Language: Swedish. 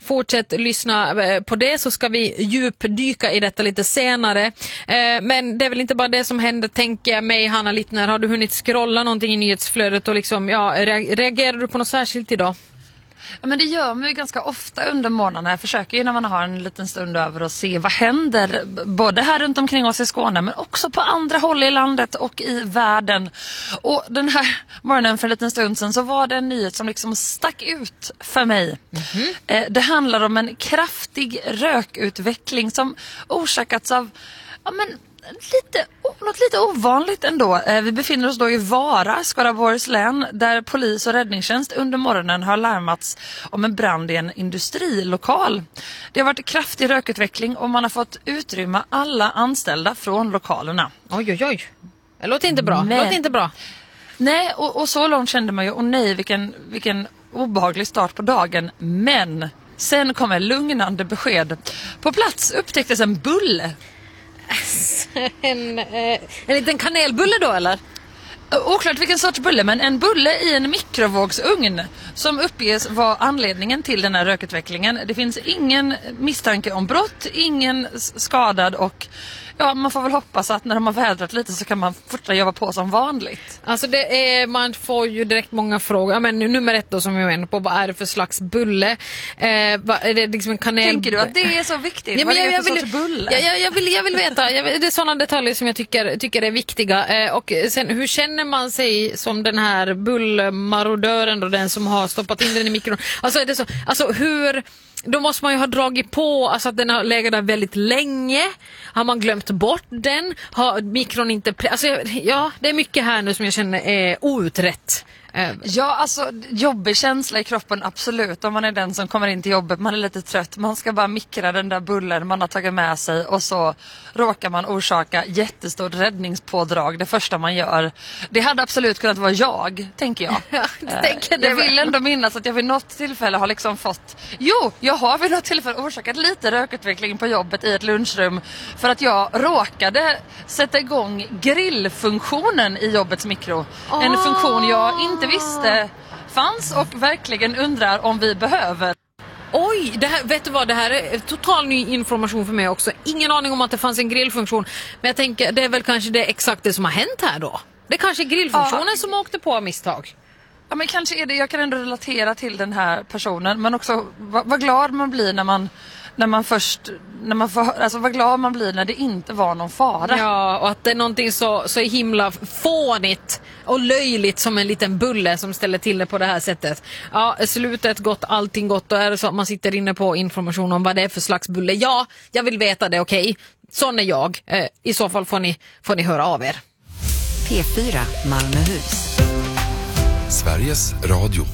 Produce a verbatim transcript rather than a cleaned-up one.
fortsätt lyssna på det, så ska vi djupdyka i detta lite senare. Men det är väl inte bara det som händer, tänker jag mig. Hanna Littner, har du hunnit scrolla någonting i nyhetsflödet och liksom, ja, reagerar du på något särskilt idag? Ja, men det gör man ju ganska ofta under morgonen. Jag försöker ju när man har en liten stund över att se vad händer både här runt omkring oss i Skåne, men också på andra håll i landet och i världen. Och den här morgonen för en liten stund sedan så var det en nyhet som liksom stack ut för mig. Mm-hmm. eh, Det handlar om en kraftig rökutveckling som orsakats av, ja men Lite, något lite ovanligt ändå. Vi befinner oss då i Vara, Skaraborgs län, där polis och räddningstjänst under morgonen har larmats om en brand i en industrilokal. Det har varit kraftig rökutveckling och man har fått utrymma alla anställda från lokalerna. Oj, oj, oj. Det låter inte bra. Nej. Det låter inte bra. Nej, och, och så långt kände man ju, och nej, vilken, vilken obehaglig start på dagen. Men sen kommer lugnande besked. På plats upptäcktes en bulle. En, eh, en liten kanelbulle då, eller? Oklart vilken sorts bulle, men en bulle i en mikrovågsugn som uppges vara anledningen till den här rökutvecklingen. Det finns ingen misstanke om brott, ingen skadad, och ja, man får väl hoppas att när de har vädrat lite så kan man fortsätta jobba på som vanligt. Alltså det är, man får ju direkt många frågor. Ja, men nummer ett då, som jag menar på, vad är det för slags bulle? Eh, vad, är det liksom en kanel... Tänker du att det är så viktigt? Ja, vad men är det jag, för jag, sorts vill, bulle? Ja, jag, jag, vill, jag vill veta. Jag, det är sådana detaljer som jag tycker, tycker är viktiga. Eh, och sen, hur känner man sig som den här bullmarodören och den som har stoppat in den i mikron? Alltså, är det så, alltså hur... Då måste man ju ha dragit på, alltså att den har legat där väldigt länge. Har man glömt bort den? Har mikron inte... Pre- alltså, ja, det är mycket här nu som jag känner är outrätt. Ja, alltså jobbig känsla i kroppen, absolut. Om man är den som kommer in till jobbet, man är lite trött, man ska bara mikra den där bullen man har tagit med sig, och så råkar man orsaka jättestort räddningspådrag det första man gör. Det hade absolut kunnat vara jag, tänker jag. Ja, det tänker jag vill ändå minnas att jag vid något tillfälle har liksom fått... Jo, jag har vid något tillfälle orsakat lite rökutveckling på jobbet i ett lunchrum för att jag råkade sätta igång grillfunktionen i jobbets mikro. Oh. En funktion jag inte visste fanns och verkligen undrar om vi behöver. Oj, det här, vet du vad, det här är total ny information för mig också. Ingen aning om att det fanns en grillfunktion. Men jag tänker, det är väl kanske det exakt det som har hänt här då. Det är kanske grillfunktionen ja. som åkte på misstag. Ja, men kanske är det, jag kan ändå relatera till den här personen. Men också vad, vad glad man blir när man när man först när man får, alltså vad glad man blir när det inte var någon fara. Ja, och att det är någonting så, så himla fånigt och löjligt som en liten bulle som ställer till det på det här sättet. Ja, slutet gott, allting gott. Och är det så att man sitter inne på information om vad det är för slags bulle? Ja, jag vill veta det, okej. Okay. Sån är jag. Eh, I så fall får ni, får ni höra av er. P fyra Malmöhus. Sveriges Radio.